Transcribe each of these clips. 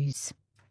News.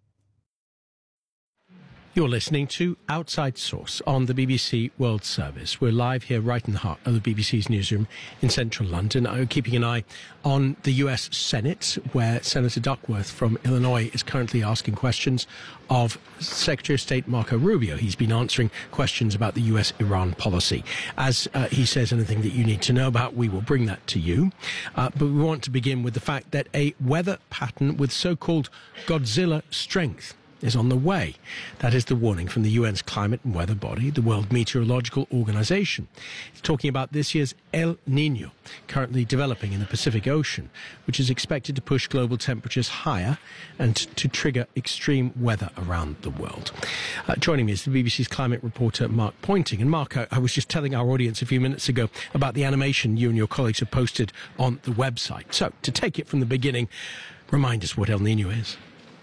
You're listening to Outside Source on the BBC World Service. We're live here right in the heart of the BBC's newsroom in central London. I'm keeping an eye on the US Senate, where Senator Duckworth from Illinois is currently asking questions of Secretary of State Marco Rubio. He's been answering questions about the US-Iran policy. As he says anything that you need to know about, we will bring that to you. But we want to begin with the fact that a weather pattern with so-called Godzilla strength is on the way. That is the warning from the UN's climate and weather body, the World Meteorological Organization. It's talking about this year's El Niño, currently developing in the Pacific Ocean, which is expected to push global temperatures higher and to trigger extreme weather around the world. Joining me is the BBC's climate reporter, Mark Pointing. And Mark, I was just telling our audience a few minutes ago about the animation you and your colleagues have posted on the website. So, to take it from the beginning, remind us what El Niño is.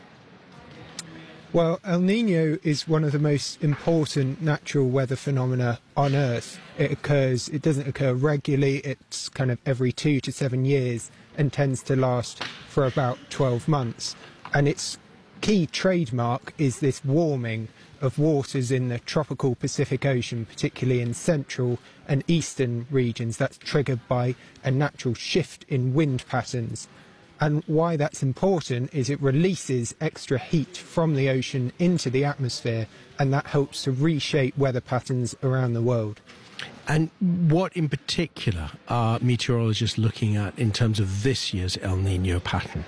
Well, El Niño is one of the most important natural weather phenomena on Earth. It doesn't occur regularly, it's kind of every 2 to 7 years and tends to last for about 12 months. And its key trademark is this warming of waters in the tropical Pacific Ocean, particularly in central and eastern regions. That's triggered by a natural shift in wind patterns. And why that's important is it releases extra heat from the ocean into the atmosphere, and that helps to reshape weather patterns around the world. And what in particular are meteorologists looking at in terms of this year's El Niño pattern?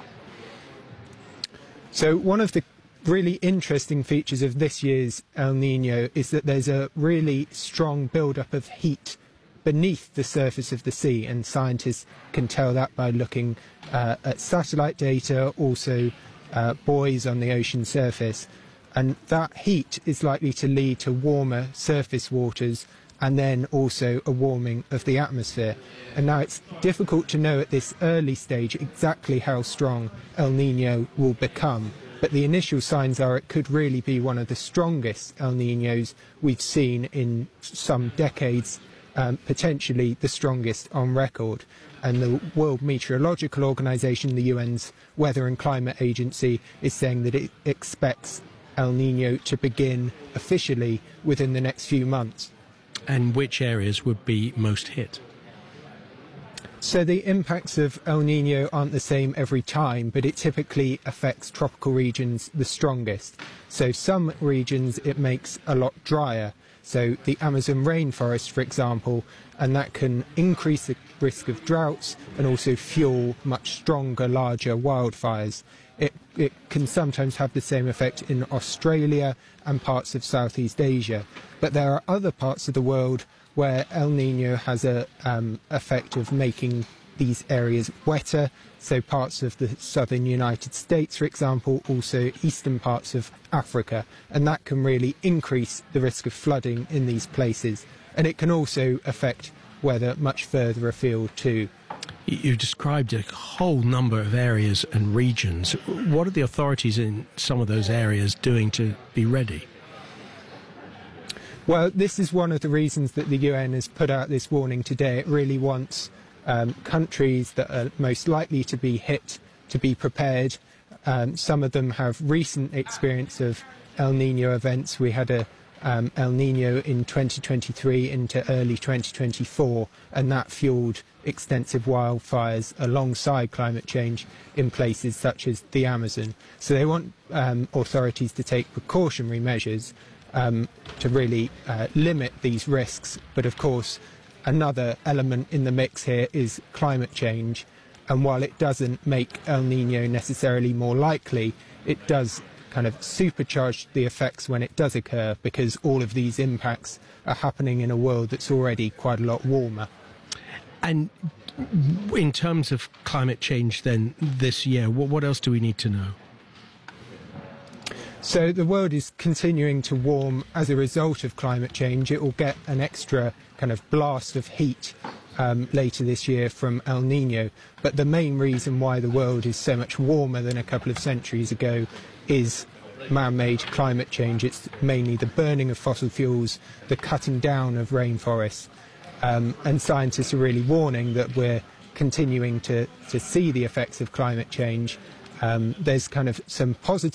So one of the really interesting features of this year's El Niño is that there's a really strong build-up of heat beneath the surface of the sea, and scientists can tell that by looking at satellite data, also buoys on the ocean surface. And that heat is likely to lead to warmer surface waters and then also a warming of the atmosphere. And now it's difficult to know at this early stage exactly how strong El Niño will become. But the initial signs are it could really be one of the strongest El Niños we've seen in some decades, potentially the strongest on record. And the World Meteorological Organization, the UN's Weather and Climate Agency, is saying that it expects El Niño to begin officially within the next few months. And which areas would be most hit? So the impacts of El Niño aren't the same every time, but it typically affects tropical regions the strongest. So some regions it makes a lot drier. So the Amazon rainforest, for example, and that can increase the risk of droughts and also fuel much stronger, larger wildfires. It can sometimes have the same effect in Australia and parts of Southeast Asia. But there are other parts of the world where El Niño has a effect of making these areas wetter. So parts of the southern United States, for example, also eastern parts of Africa. And that can really increase the risk of flooding in these places. And it can also affect weather much further afield too. You described a whole number of areas and regions. What are the authorities in some of those areas doing to be ready? Well, this is one of the reasons that the UN has put out this warning today. It really wants countries that are most likely to be hit to be prepared. Some of them have recent experience of El Niño events. We had a El Niño in 2023 into early 2024, and that fueled extensive wildfires alongside climate change in places such as the Amazon. So they want authorities to take precautionary measures to really limit these risks. But of course, another element in the mix here is climate change. And while it doesn't make El Niño necessarily more likely, it does kind of supercharge the effects when it does occur, because all of these impacts are happening in a world that's already quite a lot warmer. And in terms of climate change then this year, what else do we need to know? So the world is continuing to warm as a result of climate change. It will get an extra kind of blast of heat later this year from El Niño. But the main reason why the world is so much warmer than a couple of centuries ago is man-made climate change. It's mainly the burning of fossil fuels, the cutting down of rainforests. And scientists are really warning that we're continuing to see the effects of climate change. There's kind of some positive